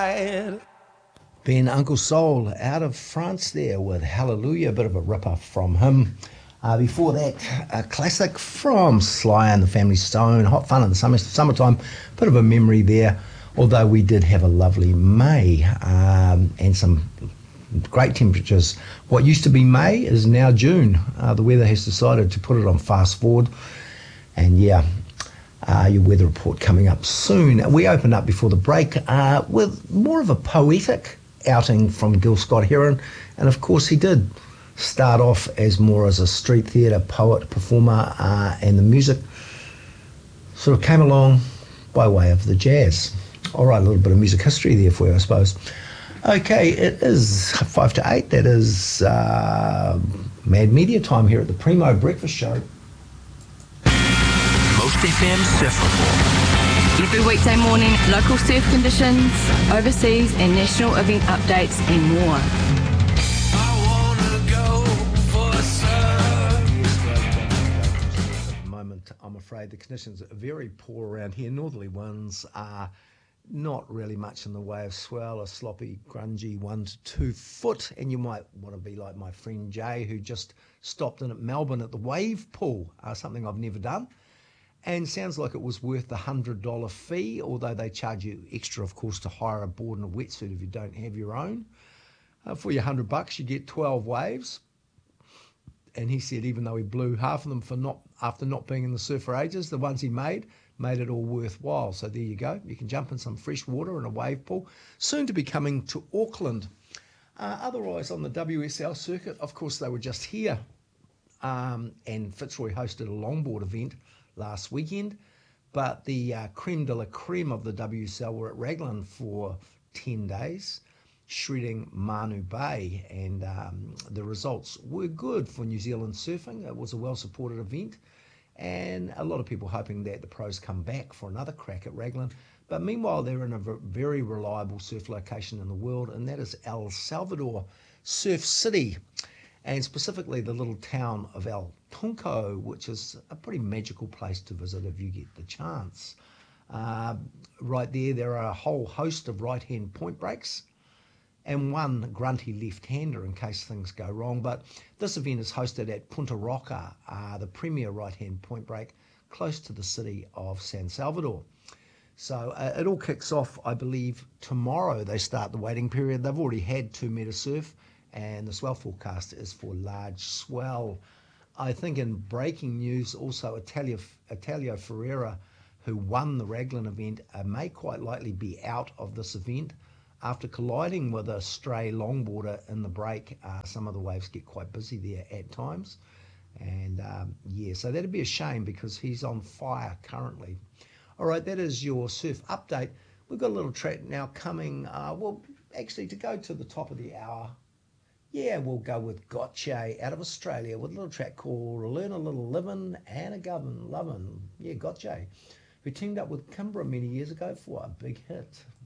ride. Ben Uncle Soul out of France there with Hallelujah, a bit of a ripper from him. Before that, a classic from Sly and the Family Stone, Hot Fun in the Summertime, bit of a memory there, although we did have a lovely May and some great temperatures. What used to be May is now June. The weather has decided to put it on fast forward, and yeah, your weather report coming up soon. We opened up before the break with more of a poetic outing from Gil Scott-Heron, and of course he did start off as more as a street theatre poet, performer, and the music sort of came along by way of the jazz. All right, a little bit of music history there for you, I suppose. Okay, it is 5 to 8. That is Mad Media time here at the Primo Breakfast Show. Most FM Surf Report. Every weekday morning, local surf conditions, overseas and national event updates and more. At the moment, I'm afraid the conditions are very poor around here. Northerly ones are not really much in the way of swell, a sloppy, grungy 1 to 2 foot, and you might want to be like my friend Jay, who just stopped in at Melbourne at the wave pool, something I've never done. And sounds like it was worth the $100 fee, although they charge you extra, of course, to hire a board and a wetsuit if you don't have your own. For your $100, you get 12 waves. And he said even though he blew half of them after not being in the surf for ages, the ones he made it all worthwhile. So there you go. You can jump in some fresh water in a wave pool. Soon to be coming to Auckland. Otherwise, on the WSL circuit, of course, they were just here. And Fitzroy hosted a longboard event last weekend, but the creme de la creme of the WSL were at Raglan for 10 days, shredding Manu Bay, and the results were good for New Zealand surfing. It was a well-supported event, and a lot of people hoping that the pros come back for another crack at Raglan. But meanwhile, they're in a very reliable surf location in the world, and that is El Salvador Surf City, and specifically the little town of El Tunco, which is a pretty magical place to visit if you get the chance. Right there are a whole host of right-hand point breaks and one grunty left-hander in case things go wrong. But this event is hosted at Punta Roca, the premier right-hand point break close to the city of San Salvador. So it all kicks off, I believe, tomorrow. They start the waiting period. They've already had 2 metre surf, and the swell forecast is for large swell. I think in breaking news also, Italio Ferreira, who won the Raglan event, may quite likely be out of this event after colliding with a stray longboarder in the break. Some of the waves get quite busy there at times. And yeah, so that'd be a shame because he's on fire currently. All right, that is your surf update. We've got a little track now coming, well, actually to go to the top of the hour. Yeah, we'll go with Gotcha out of Australia with a little track called Learn a Little Livin' and a Govern Lovin'. Yeah, Gotcha, who teamed up with Kimbra many years ago for a big hit.